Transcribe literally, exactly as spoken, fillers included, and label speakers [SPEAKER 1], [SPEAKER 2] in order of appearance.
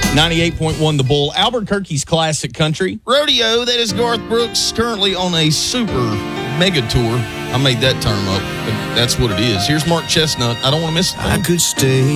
[SPEAKER 1] ninety-eight point one The Bull, Albuquerque's classic country. Rodeo, that is Garth Brooks, currently on a super mega tour. I made that term up, but that's what it is. Here's Mark Chestnut. I don't want to miss a thing.
[SPEAKER 2] I could stay